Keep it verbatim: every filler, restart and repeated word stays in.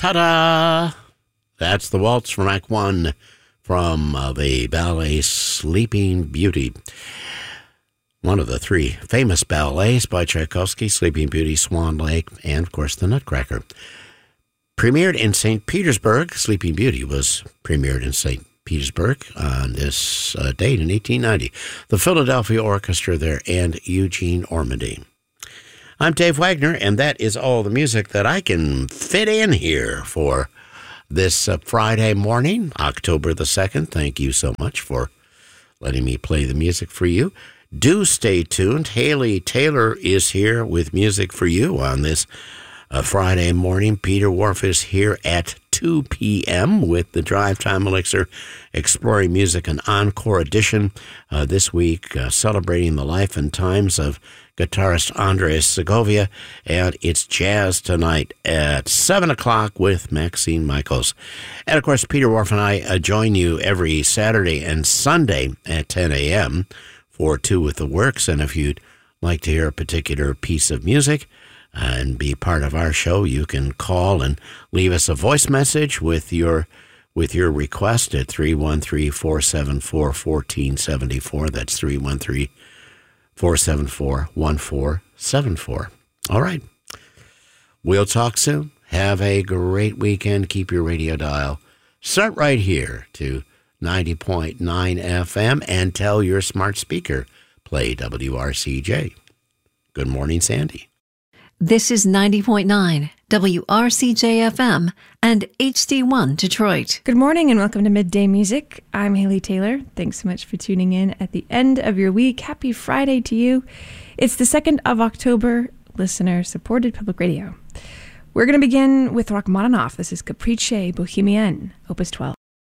Ta-da! That's the waltz from Act One from uh, the ballet Sleeping Beauty. One of the three famous ballets by Tchaikovsky, Sleeping Beauty, Swan Lake, and, of course, The Nutcracker. Premiered in Saint Petersburg, Sleeping Beauty was premiered in Saint Petersburg on this uh, date in eighteen ninety. The Philadelphia Orchestra there and Eugene Ormandy. I'm Dave Wagner, and that is all the music that I can fit in here for this uh, Friday morning, October the second. Thank you so much for letting me play the music for you. Do stay tuned. Haley Taylor is here with music for you on this uh, Friday morning. Peter Whorf is here at two p.m. with the Drive Time Elixir Exploring Music, an encore edition uh, this week, uh, celebrating the life and times of guitarist Andres Segovia, and it's Jazz Tonight at seven o'clock with Maxine Michaels. And, of course, Peter Whorf and I uh, join you every Saturday and Sunday at ten a.m. for Two with the Works, and if you'd like to hear a particular piece of music uh, and be part of our show, you can call and leave us a voice message with your with your request at three one three, four seven four, one four seven four. That's three one three, four seven four, one four seven four. All right. We'll talk soon. Have a great weekend. Keep your radio dial set right here to ninety point nine F M and tell your smart speaker, play W R C J. Good morning, Sandy. This is ninety point nine W R C J F M and H D one Detroit. Good morning and welcome to Midday Music. I'm Haley Taylor. Thanks so much for tuning in at the end of your week. Happy Friday to you. It's the second of October, listener-supported public radio. We're going to begin with Rachmaninoff. This is Caprice Bohemienne, Opus twelve.